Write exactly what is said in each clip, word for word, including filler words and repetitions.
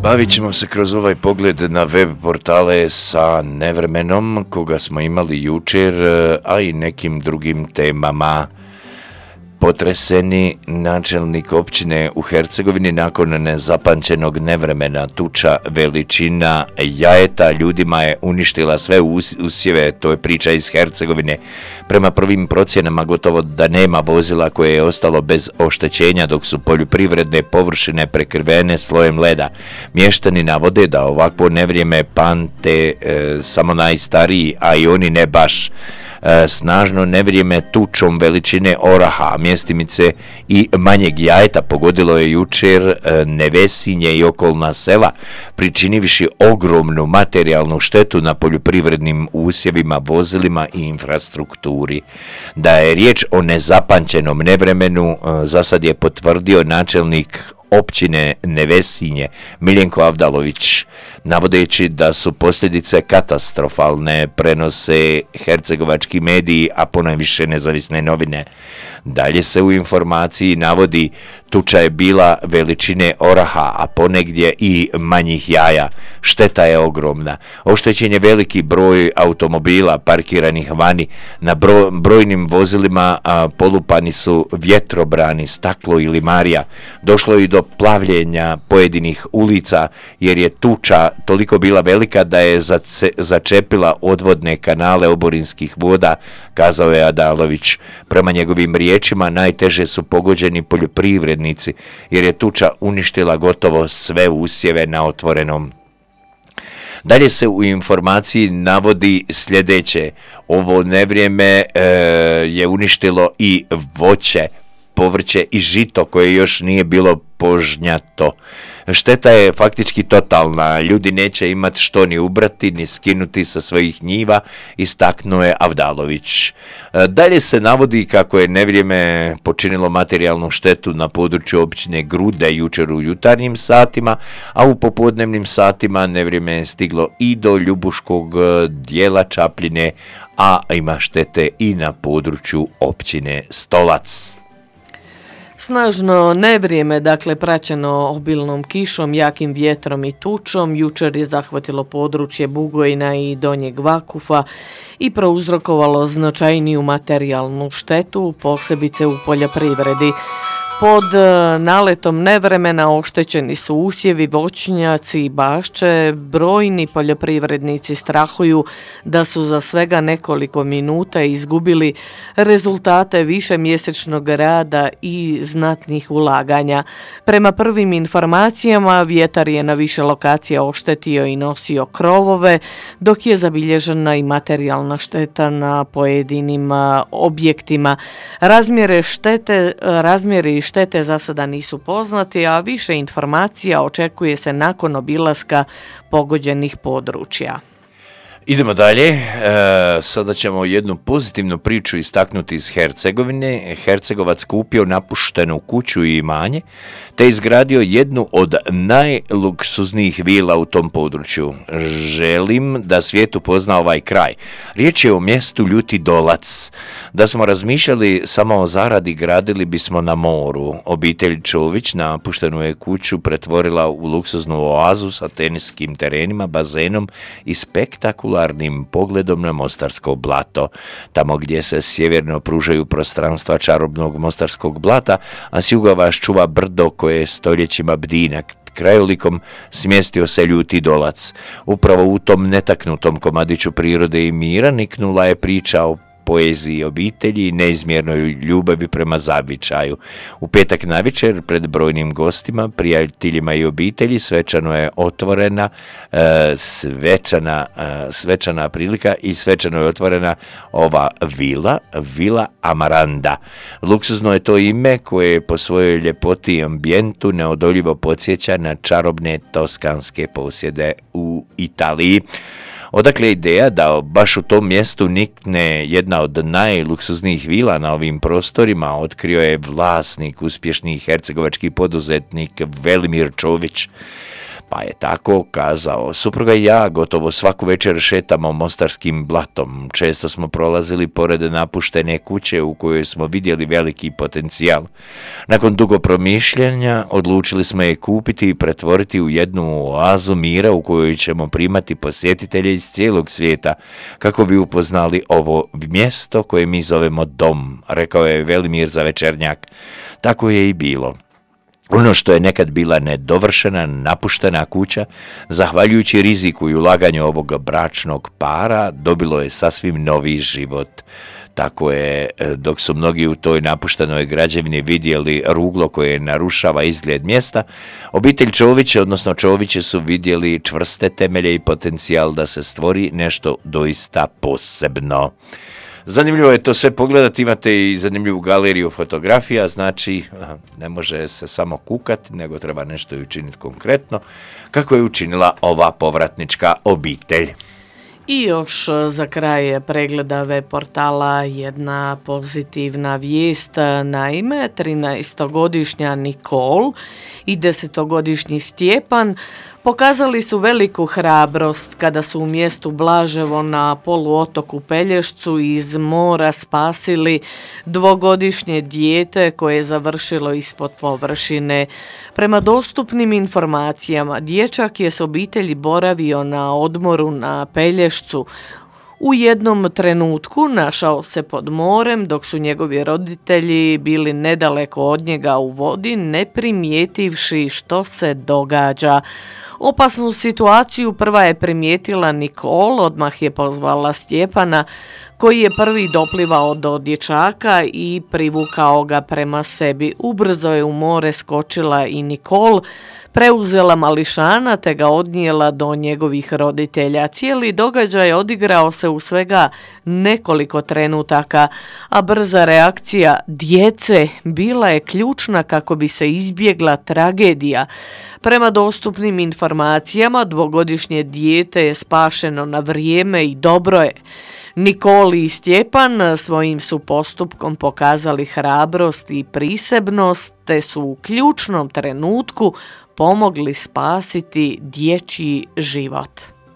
Bavit ćemo se kroz ovaj pogled na web portale sa nevremenom koga smo imali jučer, a i nekim drugim temama. Potreseni načelnik općine u Hercegovini nakon nezapamćenog nevremena, tuča veličina jajeta ljudima je uništila sve usjeve, to je priča iz Hercegovine. Prema prvim procjenama gotovo da nema vozila koje je ostalo bez oštećenja, dok su poljoprivredne površine prekrivene slojem leda. Mještani navode da ovakvo nevrijeme pamte e, samo najstariji, a i oni ne baš. E, snažno nevrijeme tučom veličine oraha, mjestimice i manjeg jajeta pogodilo je jučer e, Nevesinje i okolna sela, pričinivši ogromnu materijalnu štetu na poljoprivrednim usjevima, vozilima i infrastrukturi. Da je riječ o nezapamćenom nevremenu, e, zasad je potvrdio načelnik općine Nevesinje Miljenko Avdalović, navodeći da su posljedice katastrofalne, prenose hercegovački mediji, a ponajviše nezavisne novine. Dalje se u informaciji navodi tuča je bila veličine oraha, a ponegdje i manjih jaja. Šteta je ogromna. Oštećen je veliki broj automobila parkiranih vani. Na bro, brojnim vozilima a, polupani su vjetrobrani, staklo i limarija. Došlo je i do plavljenja pojedinih ulica jer je tuča toliko bila velika da je zace, začepila odvodne kanale oborinskih voda, kazao je Adalović. Prema njegovim riječima najteže su pogođeni poljoprivrednici jer je tuča uništila gotovo sve usjeve na otvorenom. Dalje se u informaciji navodi sljedeće: ovo nevrijeme e, je uništilo i voće, povrće i žito koje još nije bilo požnjato. Šteta je faktički totalna, ljudi neće imati što ni ubrati ni skinuti sa svojih njiva, istaknuo je Avdalović. Dalje se navodi kako je nevrijeme počinilo materijalnu štetu na području općine Grude jučer u jutarnjim satima, a u popodnevnim satima nevrijeme je stiglo i do Ljubuškog dijela Čapljine, a ima štete i na području općine Stolac. Snažno nevrijeme, dakle praćeno obilnom kišom, jakim vjetrom i tučom, jučer je zahvatilo područje Bugojna i Donjeg Vakufa i prouzrokovalo značajniju materijalnu štetu, posebice u poljoprivredi. Pod naletom nevremena oštećeni su usjevi, voćnjaci i bašče. Brojni poljoprivrednici strahuju da su za svega nekoliko minuta izgubili rezultate višemjesečnog rada i znatnih ulaganja. Prema prvim informacijama, vjetar je na više lokacija oštetio i nosio krovove, dok je zabilježena i materijalna šteta na pojedinim objektima. Razmjere štete, razmjeri štete za sada nisu poznati, a više informacija očekuje se nakon obilaska pogođenih područja. Idemo dalje, e, sada ćemo jednu pozitivnu priču istaknuti iz Hercegovine. Hercegovac kupio napuštenu kuću i imanje, te izgradio jednu od najluksuznijih vila u tom području. Želim da svijet upozna ovaj kraj. Riječ je o mjestu Ljuti Dolac. Da smo razmišljali samo o zaradi, gradili bismo na moru. Obitelj Čović napuštenu je kuću pretvorila u luksuznu oazu sa teniskim terenima, bazenom i spektakularnim pogledom na Mostarsko blato. Tamo gdje se sjeverno pružaju prostranstva čarobnog Mostarskog blata, a s juga vas čuva brdo koje stoljećima bdi nad krajolikom, smjestio se Ljuti Dolac. Upravo u tom netaknutom komadiću prirode i mira niknula je priča o poeziji obitelji i neizmjernoj ljubavi prema zavičaju. U petak navečer pred brojnim gostima, prijateljima i obitelji svečano je otvorena e, svečana, e, svečana prilika i svečano je otvorena ova vila, Vila Amaranda. Luksuzno je to ime koje po svojoj ljepoti i ambijentu neodoljivo podsjeća na čarobne toskanske posjede u Italiji. Odakle je ideja da baš u tom mjestu nikne jedna od najluksuznijih vila na ovim prostorima, otkrio je vlasnik, uspješni hercegovački poduzetnik Velimir Čović. Pa je tako kazao: supruga i ja gotovo svaku večer šetamo mostarskim blatom. Često smo prolazili pored napuštene kuće u kojoj smo vidjeli veliki potencijal. Nakon dugo promišljanja odlučili smo je kupiti i pretvoriti u jednu oazu mira u kojoj ćemo primati posjetitelje iz cijelog svijeta kako bi upoznali ovo mjesto koje mi zovemo dom, rekao je Velimir za Večernjak. Tako je i bilo. Ono što je nekad bila nedovršena, napuštena kuća, zahvaljujući riziku i ulaganju ovog bračnog para, dobilo je sasvim novi život. Tako je, dok su mnogi u toj napuštenoj građevini vidjeli ruglo koje narušava izgled mjesta, obitelj Čović, odnosno Čoviće, su vidjeli čvrste temelje i potencijal da se stvori nešto doista posebno. Zanimljivo je to sve pogledati, imate i zanimljivu galeriju fotografija, znači ne može se samo kukati, nego treba nešto i učiniti konkretno, kako je učinila ova povratnička obitelj. I još za kraj pregleda web portala jedna pozitivna vijest. Naime, trinaestogodišnja Nikol i desetogodišnji Stjepan pokazali su veliku hrabrost kada su u mjestu Blaževo na poluotoku Pelješcu iz mora spasili dvogodišnje dijete koje je završilo ispod površine. Prema dostupnim informacijama, dječak je s obitelji boravio na odmoru na Pelješcu. U jednom trenutku našao se pod morem dok su njegovi roditelji bili nedaleko od njega u vodi, ne primijetivši što se događa. Opasnu situaciju prva je primijetila Nikol, odmah je pozvala Stjepana koji je prvi doplivao do dječaka i privukao ga prema sebi. Ubrzo je u more skočila i Nikol, preuzela mališana te ga odnijela do njegovih roditelja. Cijeli događaj odigrao se u svega nekoliko trenutaka, a brza reakcija djece bila je ključna kako bi se izbjegla tragedija. Prema dostupnim informacijama, dvogodišnje dijete je spašeno na vrijeme i dobro je. Nikoli i Stjepan svojim su postupkom pokazali hrabrost i prisebnost te su u ključnom trenutku pomogli spasiti dječji život.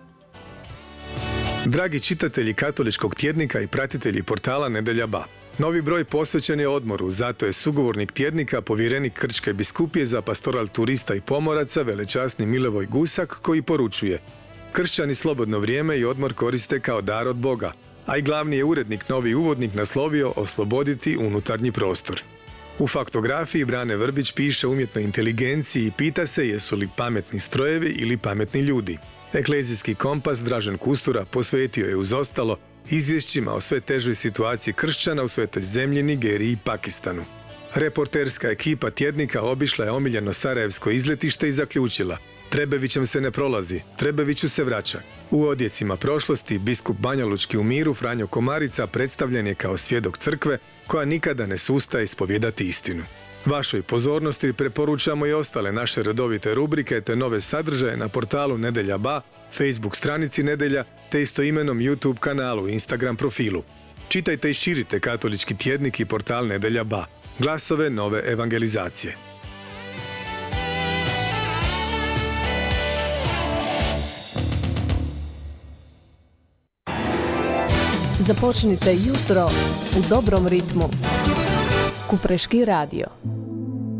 Dragi čitatelji katoličkog tjednika i pratitelji portala Nedelja Ba, novi broj posvećen je odmoru, zato je sugovornik tjednika povjerenik Krčke biskupije za pastoral turista i pomoraca velečasni Milevoj Gusak koji poručuje: kršćani slobodno vrijeme i odmor koriste kao dar od Boga, a i glavni je urednik, novi uvodnik, naslovio osloboditi unutarnji prostor. U faktografiji Brane Vrbić piše umjetnoj inteligenciji i pita se jesu li pametni strojevi ili pametni ljudi. Eklezijski kompas Dražen Kustura posvetio je uz ostalo izvješćima o sve težoj situaciji kršćana u Svetoj zemlji, Nigeriji i Pakistanu. Reporterska ekipa tjednika obišla je omiljeno sarajevsko izletište i zaključila: Trebevićem se ne prolazi, Trebeviću se vraća. U odjecima prošlosti biskup Banjalučki u miru Franjo Komarica predstavljen je kao svjedok crkve koja nikada ne sustaje ispovijedati istinu. Vašoj pozornosti preporučamo i ostale naše redovite rubrike te nove sadržaje na portalu Nedelja Ba, Facebook stranici Nedelja te istoimenom YouTube kanalu i Instagram profilu. Čitajte i širite katolički tjednik i portal Nedelja Ba, glasove nove evangelizacije. Započnite jutro u dobrom ritmu. Kupreški radio.